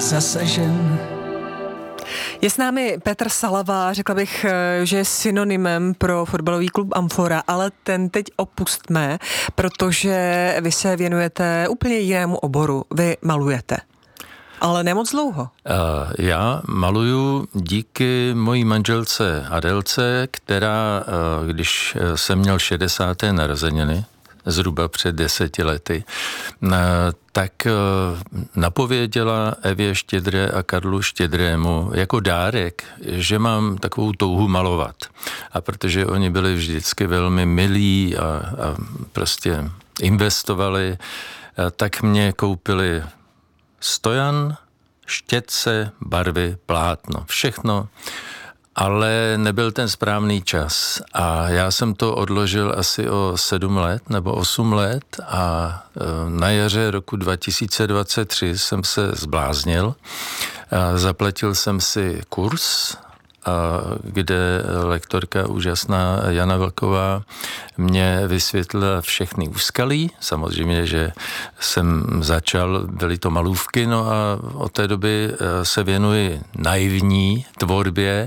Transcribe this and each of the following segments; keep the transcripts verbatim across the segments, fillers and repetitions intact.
zasažen. Je s námi Petr Salava, řekla bych, že je synonymem pro fotbalový klub Amfora, ale ten teď opustme, protože vy se věnujete úplně jinému oboru. Vy malujete. Ale nemoc dlouho. Já maluju díky mojí manželce Adelce, která, když jsem měl šedesáté narozeniny, zhruba před deseti lety, tak napověděla Evě Štědré a Karlu Štědrému jako dárek, že mám takovou touhu malovat. A protože oni byli vždycky velmi milí a, a prostě investovali, tak mě koupili stojan, štětce, barvy, plátno, všechno, ale nebyl ten správný čas a já jsem to odložil asi o sedm let nebo osm let a na jaře roku dva tisíce dvacet tři jsem se zbláznil. Zaplatil jsem si kurz, kde lektorka úžasná Jana Vlková mě vysvětlila všechny úskalí. Samozřejmě, že jsem začal, byly to malůvky, no a od té doby se věnuji naivní tvorbě.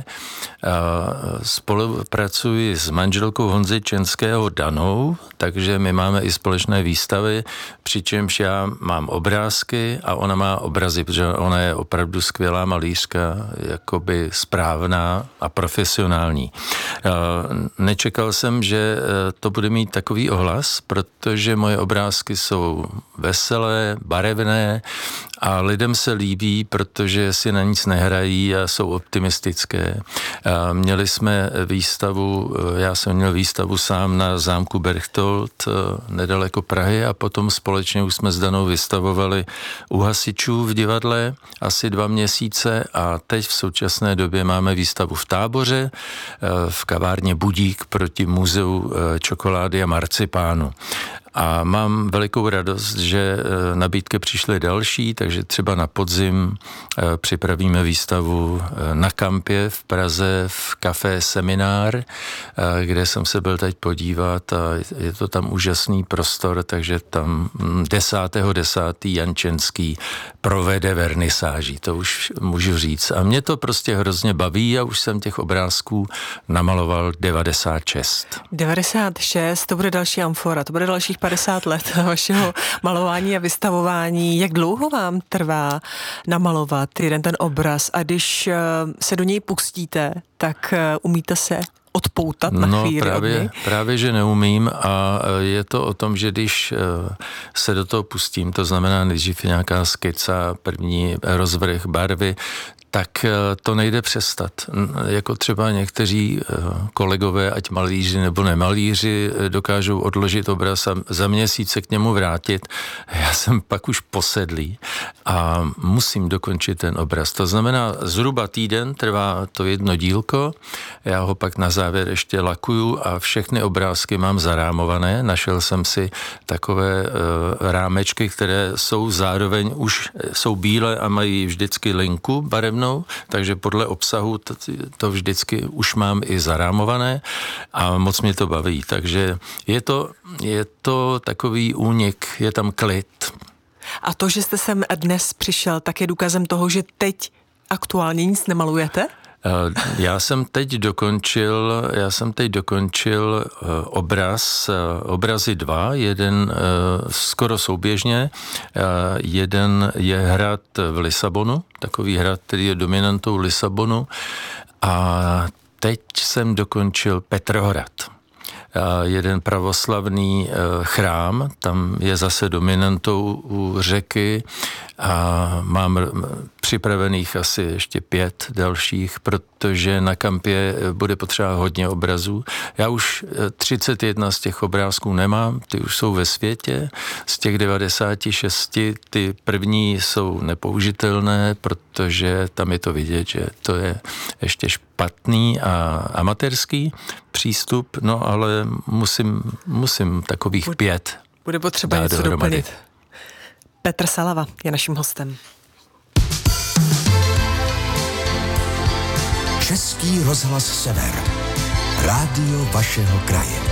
Spolupracuji s manželkou Honzy Čenského Danou, takže my máme i společné výstavy, přičemž já mám obrázky a ona má obrazy, protože ona je opravdu skvělá malířka, jakoby správná a profesionální. Nečekal jsem, že to bude mít takový ohlas, protože moje obrázky jsou veselé, barevné a lidem se líbí, protože si na nic nehrají a jsou optimistické. Měli jsme výstavu, já jsem měl výstavu sám na zámku Berchtold nedaleko Prahy a potom společně už jsme s Danou vystavovali u hasičů v divadle asi dva měsíce a teď v současné době máme výstavu v Táboře v kavárně Budík proti muzeu čokolády a marcipánu. A mám velikou radost, že nabídky přišly další, takže třeba na podzim připravíme výstavu na Kampě v Praze v kafé Seminár, kde jsem se byl teď podívat a je to tam úžasný prostor, takže tam desátého desátého Jan Čenský provede vernisáží, to už můžu říct. A mě to prostě hrozně baví a už jsem těch obrázků namaloval devadesát šest. devadesát šest, to bude další Amfora, to bude dalších padesát let vašeho malování a vystavování. Jak dlouho vám trvá namalovat jeden ten obraz a když se do něj pustíte, tak umíte se odpoutat na no, chvíli právě, od něj? právě, že neumím a je to o tom, že když se do toho pustím, to znamená nejdřív nějaká skica, první rozvrh barvy, tak to nejde přestat. Jako třeba někteří kolegové, ať malíři nebo nemalíři, dokážou odložit obraz a za měsíc se k němu vrátit. Já jsem pak už posedlý a musím dokončit ten obraz. To znamená, zhruba týden trvá to jedno dílko, já ho pak na závěr ještě lakuju a všechny obrázky mám zarámované. Našel jsem si takové uh, rámečky, které jsou zároveň už jsou bílé a mají vždycky linku barevnou, takže podle obsahu to, to vždycky už mám i zarámované a moc mě to baví. Takže je to, je to takový únik, je tam klid. A to, že jste sem dnes přišel, tak je důkazem toho, že teď aktuálně nic nemalujete? Já jsem teď dokončil, já jsem teď dokončil obraz, obrazy dva, jeden skoro souběžně, jeden je hrad v Lisabonu, takový hrad, který je dominantou Lisabonu a teď jsem dokončil Petrohrad. Jeden pravoslavný chrám, tam je zase dominantou u řeky a mám připravených asi ještě pět dalších, protože na Kampě bude potřeba hodně obrazů. Já už třicet jedna z těch obrázků nemám, ty už jsou ve světě. Z těch devadesát šest ty první jsou nepoužitelné, protože tam je to vidět, že to je ještě špatný a amatérský přístup, no ale musím, musím takových bude, pět Bude potřeba něco dohromady. doplnit. Petr Salava je naším hostem. Český rozhlas Sever. Rádio vašeho kraje.